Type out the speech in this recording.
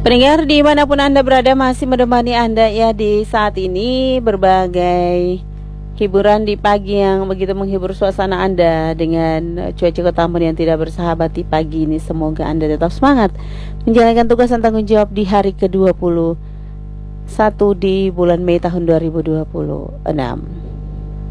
Pendengar dimanapun Anda berada, masih menemani Anda ya di saat ini berbagai hiburan di pagi yang begitu menghibur suasana Anda dengan cuaca kota yang tidak bersahabat di pagi ini. Semoga Anda tetap semangat menjalankan tugas dan tanggung jawab di hari ke-21 di bulan Mei tahun 2026.